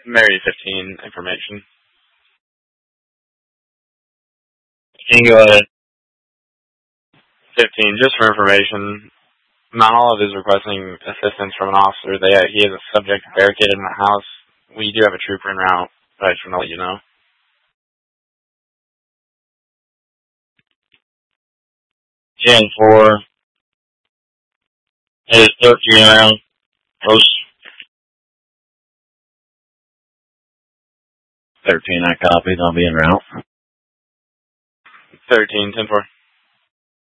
Mary 15, information. Go ahead. 15, just for information. Mount Olive is requesting assistance from an officer. He has a subject barricaded in the house. We do have a trooper en route, but I just want to let you know. 10-4. It is 13 around. Post. 13, I copied. I'll be en route. 13, 10-4.